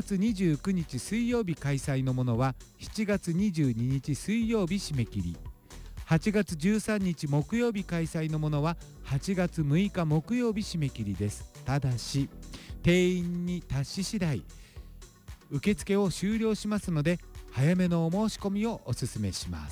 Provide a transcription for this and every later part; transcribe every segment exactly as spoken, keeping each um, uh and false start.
つにじゅうくにち水曜日開催のものはしちがつにじゅうににち水曜日締め切り、はちがつじゅうさんにち木曜日開催のものははちがつむいか木曜日締め切りです。ただし定員に達し次第受付を終了しますので、早めのお申し込みをお勧めします。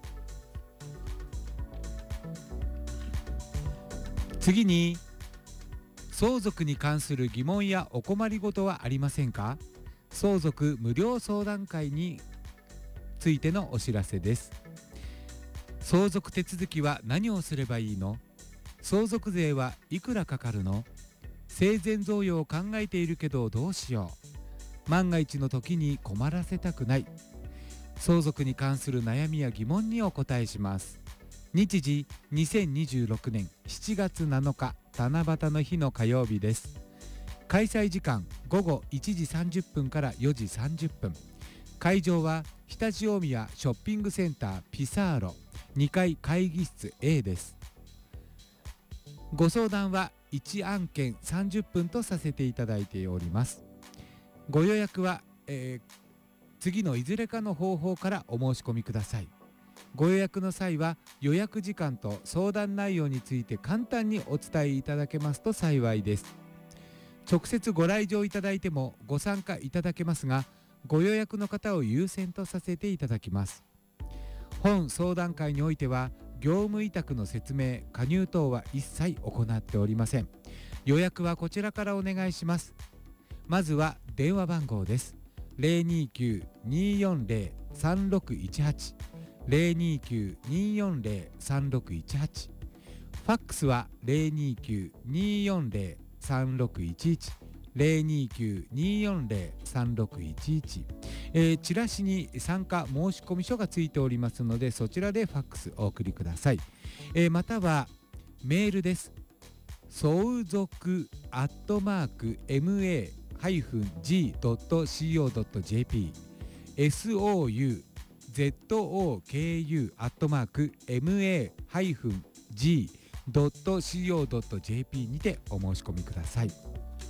次に、相続に関する疑問やお困りごとはありませんか？相続無料相談会についてのお知らせです。相続手続きは何をすればいいの？相続税はいくらかかるの？生前贈与を考えているけどどうしよう。万が一の時に困らせたくない。相続に関する悩みや疑問にお答えします。日時にせんにじゅうろくねんしちがつなのか七夕の日の火曜日です。開催時間ごごいちじさんじゅっぷんからよじさんじゅっぷん。会場は常陸大宮ショッピングセンターピサーロにかい会議室 A です。ご相談はいちあんけんさんじゅっぷんとさせていただいております。ご予約は、えー、次のいずれかの方法からお申し込みください。ご予約の際は予約時間と相談内容について簡単にお伝えいただけますと幸いです。直接ご来場いただいてもご参加いただけますが、ご予約の方を優先とさせていただきます。本相談会においては業務委託の説明、加入等は一切行っておりません。予約はこちらからお願いします。まずは電話番号です。ゼロにきゅう にーよんゼロ さんろくいちはち ゼロにきゅう にーよんゼロ さんろくいちはち。ファックスはゼロにきゅう にーよんゼロ さんろくいちいち ゼロにきゅう にーよんゼロ さんろくいちいち。えー、チラシに参加申込書がついておりますので、そちらでファックスお送りください。えー、またはメールです。相続アットマーク エムエー ハイフン ジー ドット シーオー ドット ジェーピー エスオーユー ゼット オー ケー ユー アットマーク エムエー ハイフン ジー ドット シーオー ドット ジェーピー にてお申し込みください。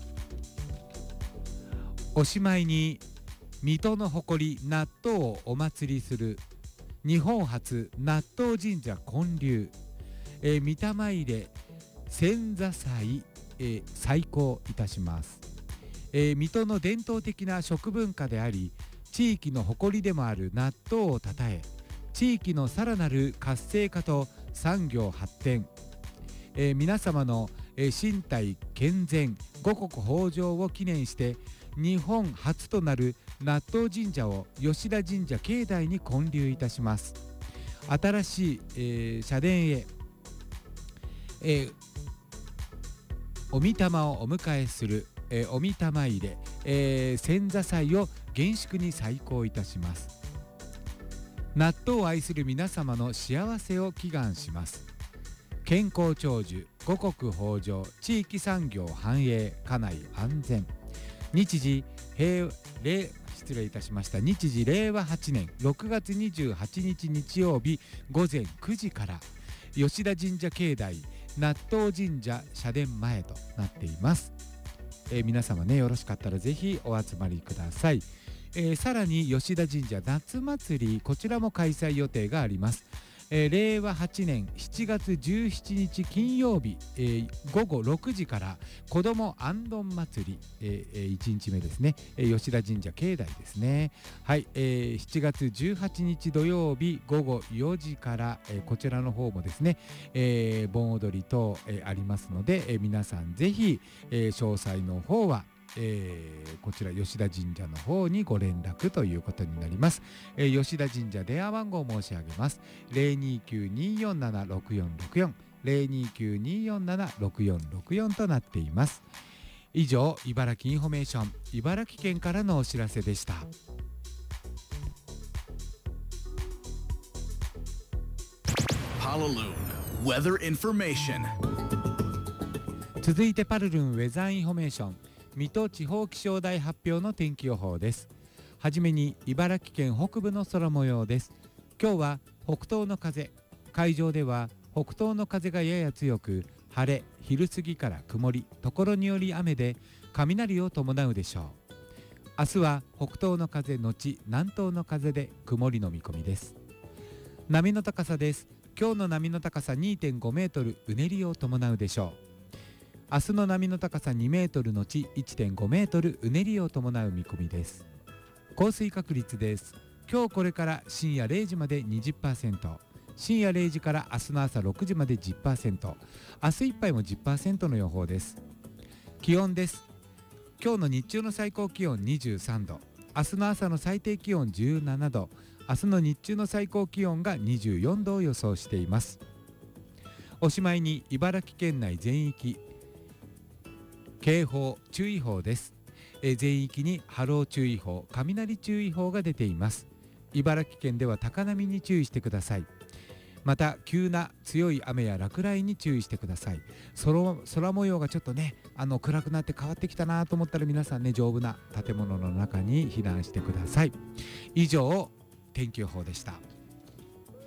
おしまいに、水戸の誇り納豆をお祭りする日本初納豆神社建立、えー、御霊入れ千座祭、えー、再興いたします。えー、水戸の伝統的な食文化であり、地域の誇りでもある納豆をたたえ、地域のさらなる活性化と産業発展、えー、皆様の、えー、身体健全五穀豊穣を記念して日本初となる納豆神社を吉田神社境内に建立いたします。新しい、えー、社殿へ、えー、お御霊をお迎えする、えー、お御霊入れ、えー、千座祭を厳粛に再興いたします。納豆を愛する皆様の幸せを祈願します。健康長寿、五穀豊穣、地域産業繁栄、家内安全。日時平令失礼いたしました日時れいわはちねんろくがつにじゅうはちにち日曜日ごぜんくじから吉田神社境内納豆神社社殿前となっています。えー、皆様ね、よろしかったらぜひお集まりください。えー、さらに吉田神社夏祭り、こちらも開催予定があります。えー、れいわはちねんしちがつじゅうしちにち金曜日、えー、ごごろくじから子どもあんどん祭り、えー、いちにちめですね、えー、吉田神社境内ですね。はい、えー、しちがつじゅうはちにち土曜日ごごよじから、えー、こちらの方もですね、えー、盆踊り等、えー、ありますので、えー、皆さんぜひ、えー、詳細の方はえー、こちら吉田神社の方にご連絡ということになります。えー、吉田神社電話番号を申し上げます。ゼロにきゅう にーよんなな ろくよんろくよん ゼロにきゅう にーよんなな ろくよんろくよんとなっています。以上、茨城インフォメーション茨城県からのお知らせでした。 パルルン Weather Information。 続いてパルルンウェザーインフォメーション水戸地方気象台発表の天気予報です。はじめに茨城県北部の空模様です。今日は北東の風、海上では北東の風がやや強く、晴れ、昼過ぎから曇り、ところにより雨で雷を伴うでしょう。 明日は北東の風のち南東の風で曇りの見込みです。波の高さです。今日の波の高さ にてんご メートル、うねりを伴うでしょう。明日の波の高さにメートルのち いってんご メートル、うねりを伴う見込みです。降水確率です。今日これから深夜れいじまで にじゅっパーセント、深夜れいじから明日の朝ろくじまで じゅっパーセント、明日いっぱいも じゅっパーセント の予報です。気温です。今日の日中の最高気温にじゅうさんど、明日の朝の最低気温じゅうななど、明日の日中の最高気温がにじゅうよんどを予想しています。おしまいに茨城県内全域警報注意報です。え全域に波浪注意報、雷注意報が出ています。茨城県では高波に注意してください。また急な強い雨や落雷に注意してください。 空, 空模様がちょっとねあの暗くなって変わってきたなと思ったら、皆さんね丈夫な建物の中に避難してください。以上天気予報でした。